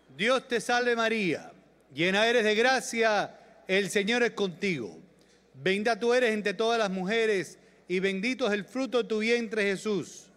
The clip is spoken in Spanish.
Dios te salve María, llena eres de gracia, el Señor es contigo. Bendita tú eres entre todas las mujeres y bendito es el fruto de tu vientre Jesús.